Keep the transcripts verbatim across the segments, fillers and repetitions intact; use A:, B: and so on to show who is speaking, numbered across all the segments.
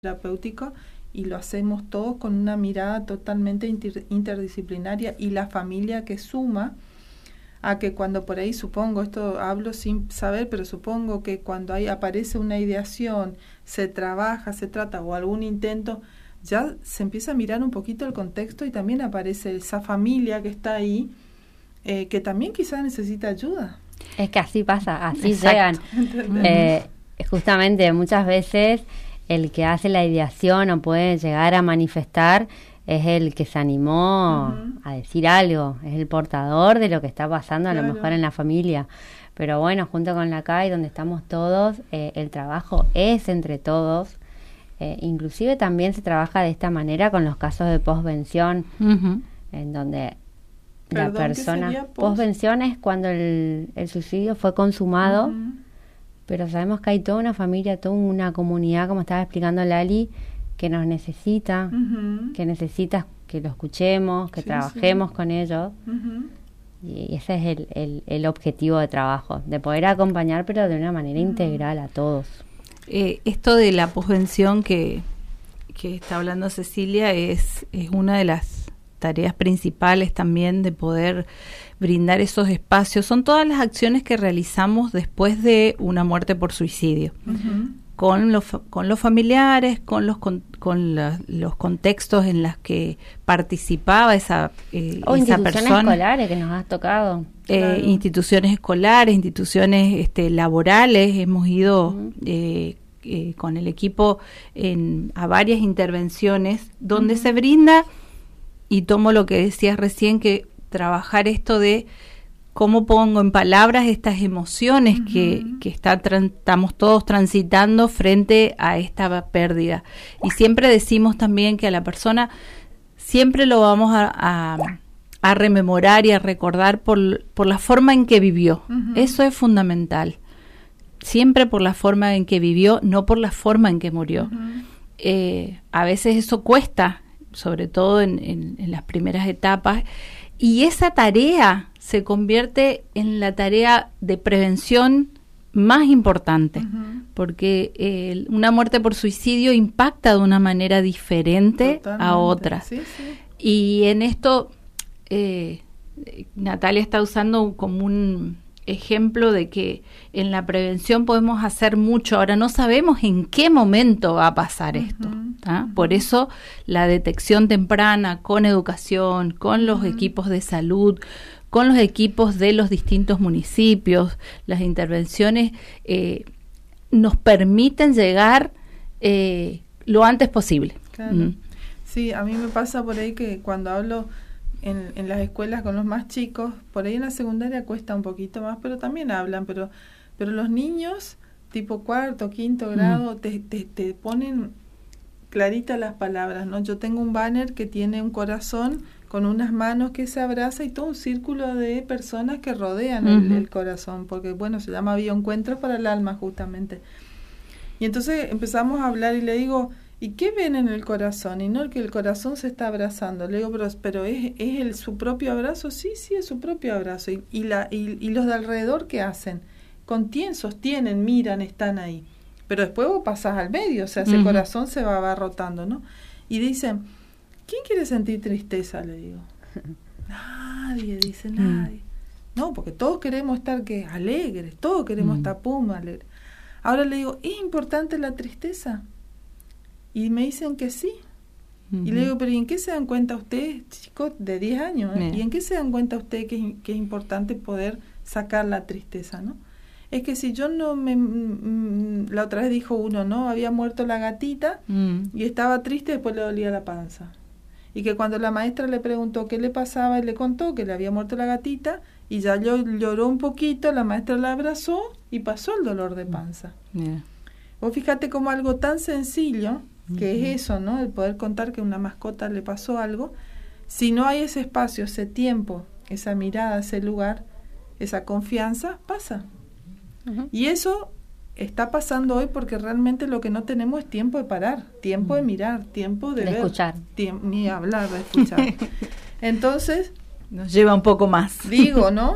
A: terapéutico y lo hacemos todos con una mirada totalmente inter, interdisciplinaria y la familia que suma a que cuando por ahí supongo, esto hablo sin saber, pero supongo que cuando ahí aparece una ideación, se trabaja, se trata o algún intento, ya se empieza a mirar un poquito el contexto y también aparece esa familia que está ahí, eh, que también quizás necesita ayuda.
B: Es que así pasa, así
A: Exacto.
B: llegan. Eh, justamente muchas veces el que hace la ideación o puede llegar a manifestar es el que se animó uh-huh. a decir algo, es el portador de lo que está pasando claro. a lo mejor en la familia. Pero bueno, junto con la C A I, donde estamos todos, eh, el trabajo es entre todos. Eh, inclusive también se trabaja de esta manera con los casos de posvención, uh-huh. en donde
A: Perdón,
B: la persona...
A: Post?
B: Posvención es cuando el, el suicidio fue consumado, uh-huh. pero sabemos que hay toda una familia, toda una comunidad, como estaba explicando Lali, que nos necesita, uh-huh. que necesita que lo escuchemos, que sí, trabajemos sí. con ellos. Uh-huh. Y ese es el, el, el objetivo de trabajo, de poder acompañar, pero de una manera uh-huh. integral a todos.
C: Eh, esto de la posvención que, que está hablando Cecilia es, es una de las tareas principales también de poder brindar esos espacios. Son todas las acciones que realizamos después de una muerte por suicidio. Uh-huh. Con los, con los familiares, con los con, con la, los contextos en los que participaba esa, eh,
B: o
C: esa persona.
B: Instituciones escolares que nos ha tocado.
C: Eh, claro. Instituciones escolares, instituciones este, laborales. Hemos ido uh-huh. eh, eh, con el equipo en, a varias intervenciones donde uh-huh. se brinda, y tomo lo que decías recién, que trabajar esto de cómo pongo en palabras estas emociones uh-huh. que, que está, tran, estamos todos transitando frente a esta pérdida. Y siempre decimos también que a la persona siempre lo vamos a, a, a rememorar y a recordar por, por la forma en que vivió. Uh-huh. Eso es fundamental. Siempre por la forma en que vivió, no por la forma en que murió. Uh-huh. Eh, a veces eso cuesta, sobre todo en, en, en las primeras etapas, y esa tarea se convierte en la tarea de prevención más importante, uh-huh. porque eh, una muerte por suicidio impacta de una manera diferente Totalmente. a otra. Sí, sí. Y en esto, eh, Natalia está usando como un ejemplo de que en la prevención podemos hacer mucho. Ahora no sabemos en qué momento va a pasar uh-huh. esto. Uh-huh. Por eso la detección temprana con educación, con los uh-huh. equipos de salud, con los equipos de los distintos municipios, las intervenciones eh, nos permiten llegar eh, lo antes posible.
A: Claro. Mm. Sí, a mí me pasa por ahí que cuando hablo en, en las escuelas con los más chicos, por ahí en la secundaria cuesta un poquito más, pero también hablan, pero pero los niños tipo cuarto, quinto grado, mm. te, te, te ponen claritas las palabras, ¿no? Yo tengo un banner que tiene un corazón con unas manos que se abraza y todo un círculo de personas que rodean uh-huh. el, el corazón, porque bueno, se llama Bioencuentros para el Alma justamente. Y entonces empezamos a hablar y le digo, ¿y qué ven en el corazón? Y no, que el corazón se está abrazando. Le digo, pero, pero ¿es, es el, su propio abrazo? Sí, sí, es su propio abrazo. Y, y, la, y, y los de alrededor, ¿qué hacen? Contienen, sostienen, miran, están ahí. Pero después vos pasás al medio, o sea, ese uh-huh. corazón se va, va rotando, ¿no? Y dicen, ¿quién quiere sentir tristeza? Le digo. Nadie, dice nadie. Mm. No, porque todos queremos estar que alegres, todos queremos mm. estar pum, alegres. Ahora le digo, ¿es importante la tristeza? Y me dicen que sí. Mm-hmm. Y le digo, pero ¿y en qué se dan cuenta ustedes, chicos de diez años? ¿eh? ¿Y en qué se dan cuenta ustedes que es, que es importante poder sacar la tristeza, no? Es que si yo no me... Mm, la otra vez dijo uno, ¿no? Había muerto la gatita mm. y estaba triste, después le dolía la panza. Y que cuando la maestra le preguntó qué le pasaba, y le contó que le había muerto la gatita, y ya lloró un poquito, la maestra la abrazó y pasó el dolor de panza. Yeah. Vos fíjate como algo tan sencillo, que uh-huh. es eso, ¿no? El poder contar que a una mascota le pasó algo, si no hay ese espacio, ese tiempo, esa mirada, ese lugar, esa confianza, pasa. Uh-huh. Y eso está pasando hoy porque realmente lo que no tenemos es tiempo de parar, tiempo uh-huh. de mirar, tiempo de,
B: de
A: ver,
B: escuchar,
A: tiemp- ni hablar, de escuchar. Entonces
C: nos lleva un poco más.
A: Digo, ¿no?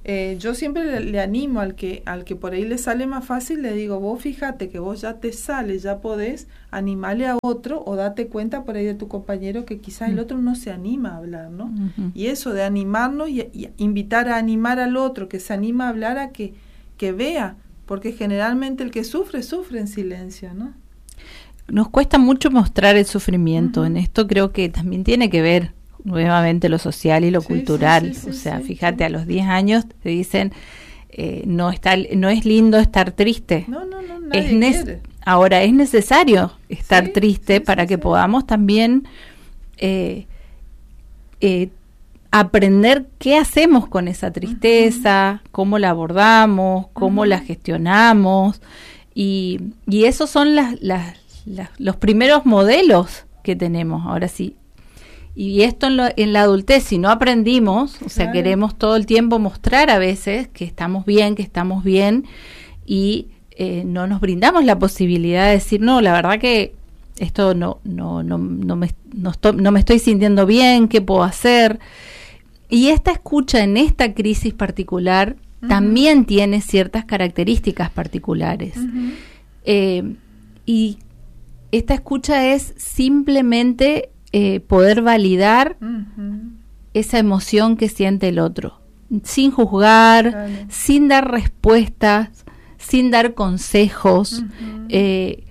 A: Eh, yo siempre le, le animo al que al que por ahí le sale más fácil, le digo, vos fíjate que vos ya te sale, ya podés animarle a otro o date cuenta por ahí de tu compañero que quizás mm. el otro no se anima a hablar, ¿no? Uh-huh. Y eso de animarnos y, y invitar a animar al otro, que se anima a hablar, a que, que vea, porque generalmente el que sufre, sufre en silencio, ¿no?
C: Nos cuesta mucho mostrar el sufrimiento, uh-huh. en esto creo que también tiene que ver nuevamente lo social y lo sí, cultural, sí, sí, sí, o sea, sí, fíjate, sí. a los diez años te dicen eh, no está, no es lindo estar triste.
A: No, no, no, nadie
C: es ne-
A: quiere.
C: Ahora es necesario estar
A: sí,
C: triste
A: sí,
C: para
A: sí,
C: que
A: sí.
C: podamos también eh, eh, aprender qué hacemos con esa tristeza, uh-huh. cómo la abordamos, cómo uh-huh. la gestionamos, y, y esos son las, las, las, los primeros modelos que tenemos. Ahora sí. Y esto en, lo, en la adultez, si no aprendimos, o sea, claro. queremos todo el tiempo mostrar a veces que estamos bien, que estamos bien, y eh, no nos brindamos la posibilidad de decir, no, la verdad que esto no no no no me, no, estoy, no me estoy sintiendo bien, ¿qué puedo hacer? Y esta escucha en esta crisis particular uh-huh. también tiene ciertas características particulares. Uh-huh. Eh, y esta escucha es simplemente Eh, poder validar uh-huh. esa emoción que siente el otro, sin juzgar, claro. sin dar respuestas, sin dar consejos. Uh-huh. Eh,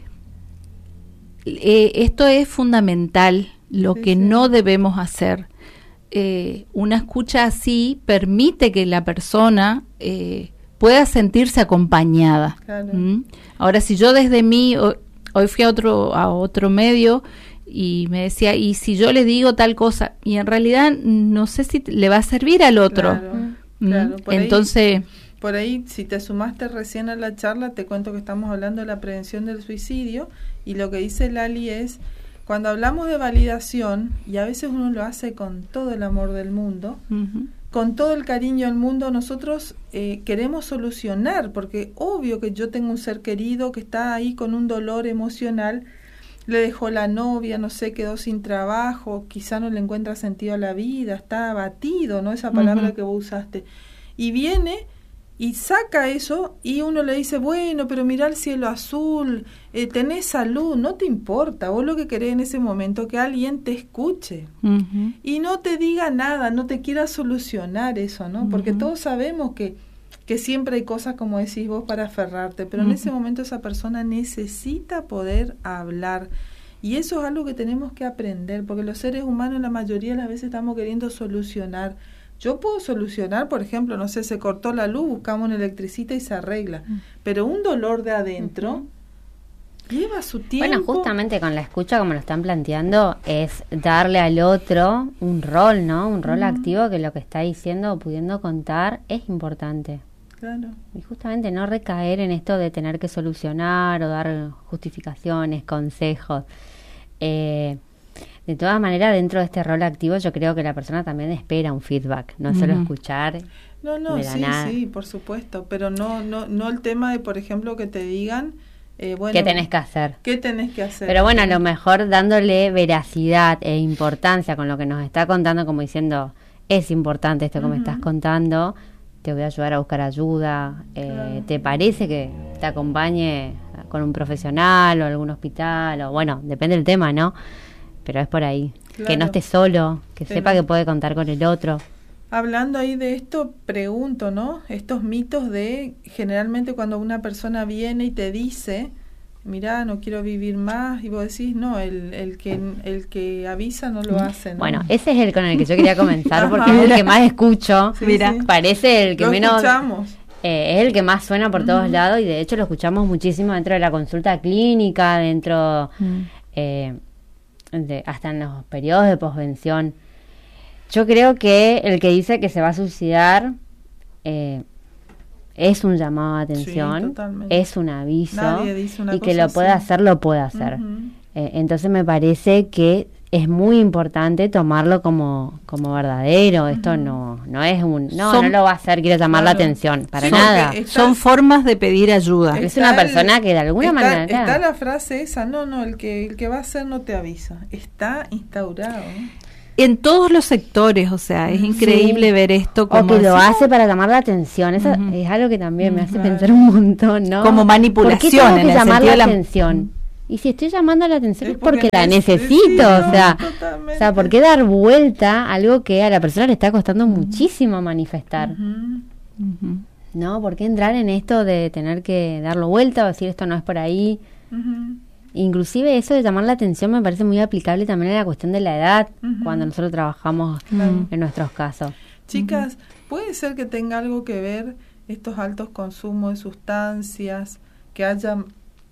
C: eh, esto es fundamental, lo sí, que sí. no debemos hacer. Eh, una escucha así permite que la persona eh, pueda sentirse acompañada.
A: Claro.
C: ¿Mm? Ahora, si yo desde mí, hoy, hoy fui a otro, a otro medio, y me decía, y si yo le digo tal cosa, y en realidad no sé si le va a servir al otro.
A: Claro,
C: ¿Mm?
A: claro. Por
C: Entonces,
A: ahí, por ahí, si te sumaste recién a la charla, te cuento que estamos hablando de la prevención del suicidio, y lo que dice Lali es, cuando hablamos de validación, y a veces uno lo hace con todo el amor del mundo, uh-huh. con todo el cariño del mundo, nosotros eh, queremos solucionar, porque obvio que yo tengo un ser querido que está ahí con un dolor emocional, le dejó la novia, no sé, quedó sin trabajo, quizá no le encuentra sentido a la vida, está abatido, ¿no? Esa palabra uh-huh. que vos usaste. Y viene y saca eso y uno le dice, bueno, pero mira el cielo azul, eh, tenés salud, no te importa, vos lo que querés en ese momento que alguien te escuche uh-huh. y no te diga nada, no te quiera solucionar eso, ¿no? Uh-huh. Porque todos sabemos que que siempre hay cosas, como decís vos, para aferrarte, pero uh-huh. en ese momento esa persona necesita poder hablar, y eso es algo que tenemos que aprender, porque los seres humanos la mayoría de las veces estamos queriendo solucionar. Yo puedo solucionar, por ejemplo, no sé, se cortó la luz, buscamos un electricista y se arregla, uh-huh. pero un dolor de adentro uh-huh. lleva su tiempo.
B: Bueno, justamente con la escucha, como lo están planteando, es darle al otro un rol, ¿no? Un rol uh-huh. activo, que lo que está diciendo o pudiendo contar es importante.
A: Claro.
B: Y justamente no recaer en esto de tener que solucionar o dar justificaciones, consejos. Eh, de todas maneras, dentro de este rol activo, yo creo que la persona también espera un feedback, no uh-huh. solo escuchar.
A: No, no, sí, nada. sí, por supuesto, pero no, no, no el tema de, por ejemplo, que te digan, eh, bueno,
B: ¿qué tenés que hacer?
A: ¿Qué tenés que hacer?
B: Pero bueno, a lo mejor dándole veracidad e importancia con lo que nos está contando, como diciendo, es importante esto que uh-huh. me estás contando. Te voy a ayudar a buscar ayuda, eh, claro. ¿te parece que te acompañe con un profesional o algún hospital? O bueno, depende del tema, ¿no? Pero es por ahí, claro. que no esté solo, que Pero, sepa que puede contar con el otro.
A: Hablando ahí de esto, pregunto, ¿no? Estos mitos de, generalmente cuando una persona viene y te dice, mirá, no quiero vivir más, y vos decís, no, el, el que el que avisa no lo hace, ¿no?
B: Bueno, ese es el con el que yo quería comenzar, porque es el que más escucho,
A: sí, mira, sí.
B: parece el que
A: lo
B: menos...
A: escuchamos.
B: Eh, es el que más suena por uh-huh. todos lados, y de hecho lo escuchamos muchísimo dentro de la consulta clínica, dentro, uh-huh. eh, de, hasta en los periodos de posvención. Yo creo que el que dice que se va a suicidar... Eh, es un llamado de atención, sí, es un aviso, y que lo puede así. hacer, lo puede hacer. Uh-huh. Eh, entonces me parece que es muy importante tomarlo como como verdadero. Uh-huh. Esto no no es un no son, no lo va a hacer, quiero llamar claro. la atención para
C: son,
B: nada.
C: Está, son formas de pedir ayuda.
B: Es una persona
A: el,
B: que de alguna
A: está,
B: manera
A: está la frase esa, no no el que el que va a hacer no te avisa. Está instaurado.
C: en todos los sectores, o sea, es increíble sí. ver esto como...
B: O que lo hace para llamar la atención, eso uh-huh. es algo que también me hace uh-huh. pensar un montón, ¿no?
C: Como manipulación.
B: ¿Por qué tengo que
C: en el
B: llamar la,
C: la
B: atención? Y si estoy llamando la atención es porque,
A: porque
B: la necesito,
A: necesito,
B: o sea,
A: totalmente.
B: o sea, ¿por qué dar vuelta a algo que a la persona le está costando uh-huh. muchísimo manifestar?
A: Uh-huh.
B: Uh-huh. ¿No? ¿Por qué entrar en esto de tener que darlo vuelta o decir esto no es por ahí? Uh-huh. Inclusive eso de llamar la atención me parece muy aplicable también a la cuestión de la edad, uh-huh. cuando nosotros trabajamos uh-huh. en nuestros casos.
A: Chicas, ¿puede ser que tenga algo que ver estos altos consumos de sustancias, que hayan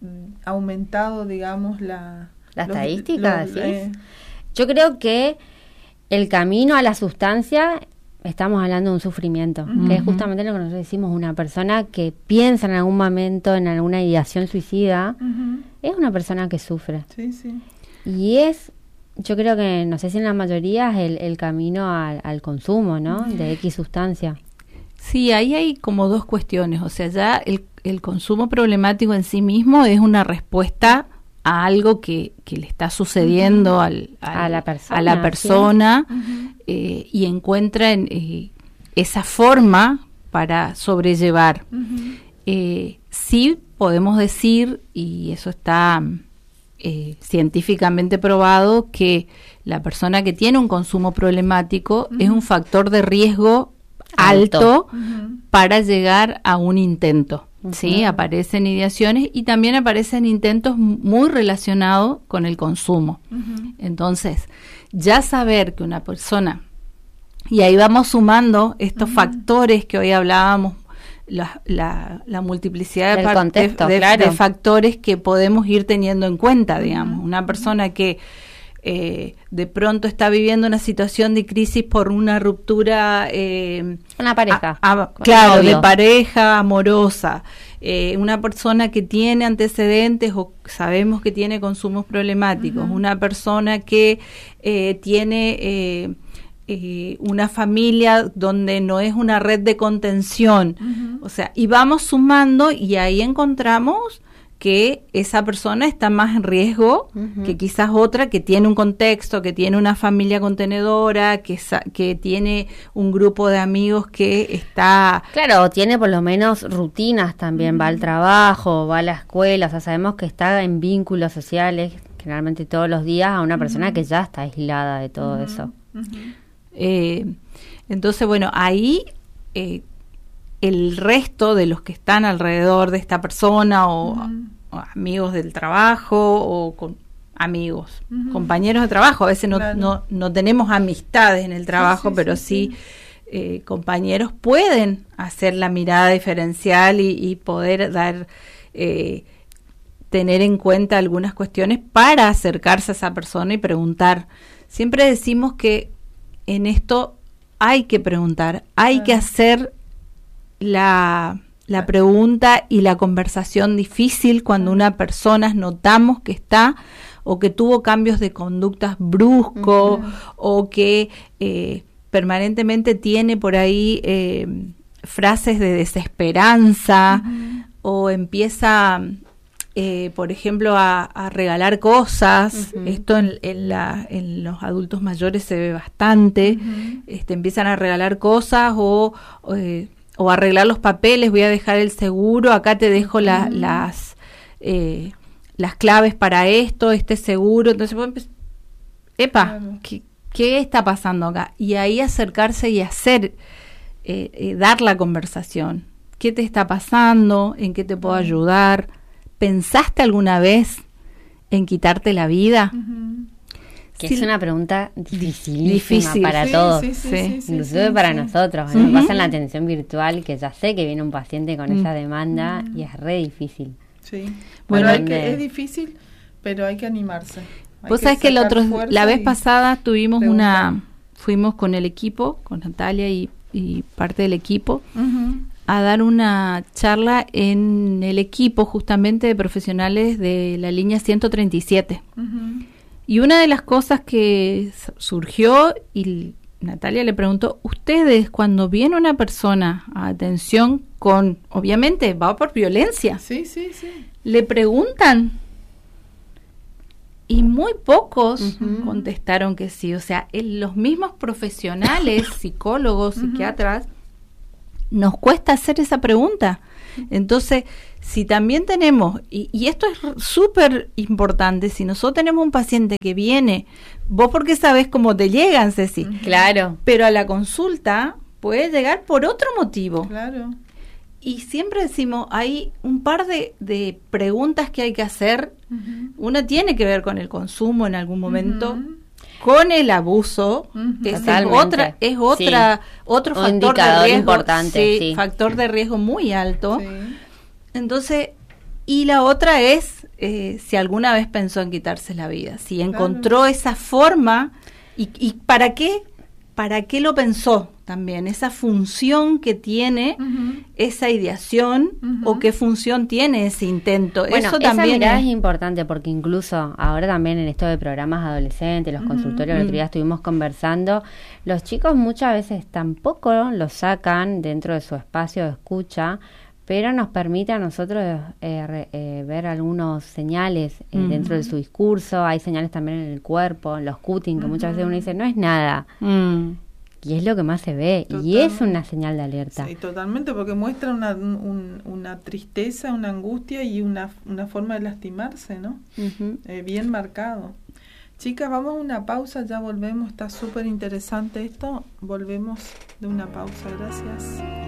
A: aumentado, digamos, la...
B: ¿La
A: los,
B: estadística?
A: los,
B: ¿sí?
A: eh,
B: Yo creo que el camino a la sustancia... Estamos hablando de un sufrimiento, uh-huh. que es justamente lo que nosotros decimos, una persona que piensa en algún momento en alguna ideación suicida, uh-huh. es una persona que sufre.
A: Sí, sí.
B: Y es, yo creo que, no sé si en la mayoría, es el, el camino al, al consumo, ¿no? Uh-huh. De X sustancia.
C: Sí, ahí hay como dos cuestiones, o sea, ya el, el consumo problemático en sí mismo es una respuesta a algo que, que le está sucediendo uh-huh. al, al,
B: a la persona,
C: a la persona
B: ¿sí? uh-huh.
C: eh, y encuentra en, eh, esa forma para sobrellevar. Uh-huh. Eh, sí podemos decir, y eso está eh, científicamente probado, que la persona que tiene un consumo problemático uh-huh. es un factor de riesgo alto, alto uh-huh. para llegar a un intento. Sí, uh-huh. aparecen ideaciones y también aparecen intentos muy relacionados con el consumo. Uh-huh. Entonces, ya saber que una persona, y ahí vamos sumando estos uh-huh. factores que hoy hablábamos, la, la, la multiplicidad de,
B: contexto,
C: de,
B: claro.
C: de factores que podemos ir teniendo en cuenta, digamos. Uh-huh. Una persona que eh, de pronto está viviendo una situación de crisis por una ruptura eh,
B: una pareja
C: a, a, claro de pareja amorosa, eh, una persona que tiene antecedentes o sabemos que tiene consumos problemáticos, uh-huh. una persona que eh, tiene eh, eh, una familia donde no es una red de contención, uh-huh. o sea, y vamos sumando y ahí encontramos que esa persona está más en riesgo uh-huh. que quizás otra que tiene un contexto, que tiene una familia contenedora, que, sa- que tiene un grupo de amigos que está...
B: Claro, tiene por lo menos rutinas también, uh-huh. va al trabajo, va a la escuela, o sea, sabemos que está en vínculos sociales, generalmente todos los días, a una persona uh-huh. que ya está aislada de todo uh-huh. eso.
C: Uh-huh. Eh, entonces, bueno, ahí... Eh, el resto de los que están alrededor de esta persona o, uh-huh. o amigos del trabajo o con amigos, uh-huh. compañeros de trabajo, a veces no, claro. no, no tenemos amistades en el trabajo, sí, sí, pero sí, sí. Eh, compañeros pueden hacer la mirada diferencial y, y poder dar, eh, tener en cuenta algunas cuestiones para acercarse a esa persona y preguntar. Siempre decimos que en esto hay que preguntar, hay uh-huh. que hacer La, la pregunta y la conversación difícil cuando una persona notamos que está o que tuvo cambios de conductas bruscos uh-huh. o que eh, permanentemente tiene por ahí eh, frases de desesperanza uh-huh. o empieza, eh, por ejemplo, a, a regalar cosas. Uh-huh. Esto en, en, la, en los adultos mayores se ve bastante. Uh-huh. Este, empiezan a regalar cosas o... Eh, o arreglar los papeles, voy a dejar el seguro, acá te dejo la, uh-huh. las eh, las claves para esto, este seguro. Entonces, pues, epa, claro. ¿qué, ¿qué está pasando acá? Y ahí acercarse y hacer, eh, eh, dar la conversación. ¿Qué te está pasando? ¿En qué te puedo uh-huh. ayudar? ¿Pensaste alguna vez en quitarte la vida?
B: Uh-huh. Que sí. Es una pregunta dificilísima
C: difícil
B: para
A: sí,
B: todos,
A: sí, sí,
B: sí.
A: Sí, sí,
B: inclusive
A: sí,
B: para
A: sí.
B: nosotros.
C: Sí.
B: Nos pasa en la atención virtual, que ya sé que viene un paciente con
C: mm.
B: esa demanda
A: mm.
B: y es re difícil.
A: Sí,
C: bueno,
A: bueno, hay
B: donde...
A: que, es difícil, pero hay que animarse. Hay
C: Vos
A: que
C: sabés que el otro, la vez
A: y
C: pasada tuvimos
A: preguntar.
C: una, fuimos con el equipo, con Natalia y, y parte del equipo,
A: uh-huh.
C: a dar una charla en el equipo justamente de profesionales de la línea ciento treinta y siete.
A: Uh-huh.
C: Y una de las cosas que surgió, y Natalia le preguntó, ustedes cuando viene una persona a atención con, obviamente va por violencia,
A: sí, sí, sí.
C: le preguntan y muy pocos
B: Uh-huh.
C: contestaron que sí. O sea, el, los mismos profesionales, psicólogos,
A: Uh-huh.
C: psiquiatras, nos cuesta hacer esa pregunta. Entonces, si también tenemos, y, y esto es súper importante, si nosotros tenemos un paciente que viene, vos porque sabés cómo te llegan, Ceci,
B: Claro.
C: pero a la consulta puede llegar por otro motivo.
A: Claro.
C: Y siempre decimos, hay un par de, de preguntas que hay que hacer.
A: Uh-huh.
C: Una tiene que ver con el consumo en algún momento,
A: Uh-huh.
C: con el abuso,
A: Uh-huh.
C: esa es
B: Totalmente.
C: otra, es otra,
B: Sí.
C: otro
B: Un
C: factor
B: indicador
C: de riesgo,
B: importante,
C: sí,
B: sí.
C: factor de riesgo muy alto.
A: Sí.
C: Entonces, y la otra es eh, si alguna vez pensó en quitarse la vida, si encontró esa forma y, y para qué, para qué lo pensó también, esa función que tiene
A: Uh-huh.
C: esa ideación
A: Ujú.
C: o qué función tiene ese intento.
B: Bueno,
C: Eso
B: esa
C: también
B: mirada es...
C: es,
B: importante porque incluso ahora también en esto de programas adolescentes, los
A: Ujú.
B: consultorios, el otro día estuvimos conversando, los chicos muchas veces tampoco lo sacan dentro de su espacio de escucha, pero nos permite a nosotros eh, re- eh, ver algunos señales eh,
C: Ujú.
B: dentro de su discurso, hay señales también en el cuerpo, en los cutting, que muchas veces uno dice, no es nada,
C: Mm.
B: y es lo que más se ve, y
A: Totalmente.
B: es una señal de alerta.
A: Sí, totalmente, porque muestra una, un- una tristeza, una angustia y una, una forma de lastimarse, ¿no?
B: Ujú.
A: Eh, bien marcado. Chicas, vamos a una pausa, ya volvemos, está súper interesante esto. Volvemos de una pausa, gracias.